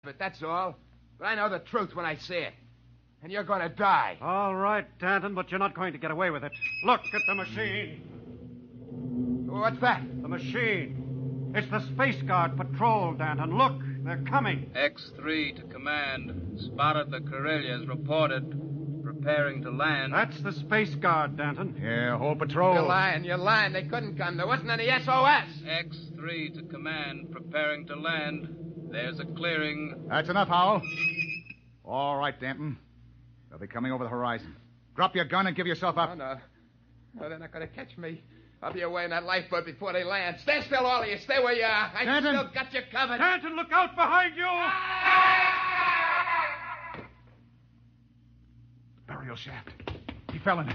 But that's all. But I know the truth when I see it. And you're going to die. All right, Danton, but you're not going to get away with it. Look at the machine. What's that? The machine. It's the Space Guard patrol, Danton. Look, they're coming. X-3 to command. Spotted the Corellias. Reported. Preparing to land. That's the Space Guard, Danton. Yeah, whole patrol. You're lying. You're lying. They couldn't come. There wasn't any SOS. X-3 to command. Preparing to land. There's a clearing. That's enough, Howell. All right, Danton. They'll be coming over the horizon. Drop your gun and give yourself up. Oh, no. No, they're not going to catch me. I'll be away in that lifeboat before they land. Stay still, all of you. Stay where you are. I Danton! still got you covered. Danton, look out behind you! Burial shaft. He fell in it.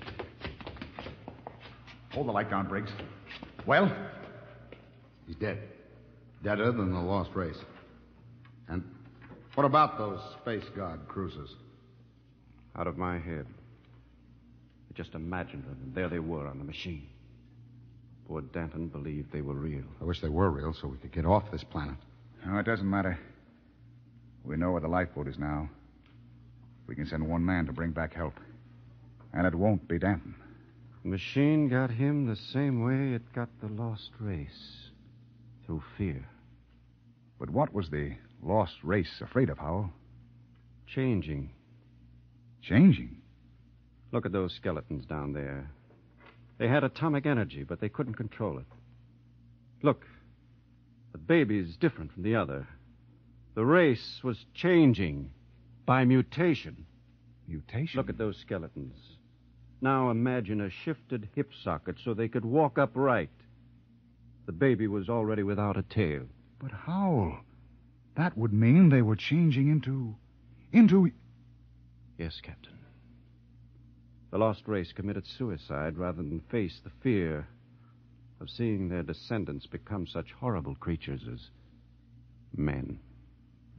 Hold the light down, Briggs. Well? He's dead. Deader than the lost race. And what about those Space Guard cruisers? Out of my head. I just imagined them, and there they were on the machine. Poor Danton believed they were real. I wish they were real so we could get off this planet. No, it doesn't matter. We know where the lifeboat is now. We can send one man to bring back help. And it won't be Danton. The machine got him the same way it got the lost race. Through fear. But what was the lost race afraid of, Howell? Changing. Changing? Look at those skeletons down there. They had atomic energy, but they couldn't control it. Look, the baby's different from the other. The race was changing by mutation. Mutation? Look at those skeletons. Now imagine a shifted hip socket so they could walk upright. The baby was already without a tail. But Howell, that would mean they were changing into... Yes, Captain. The lost race committed suicide rather than face the fear of seeing their descendants become such horrible creatures as men.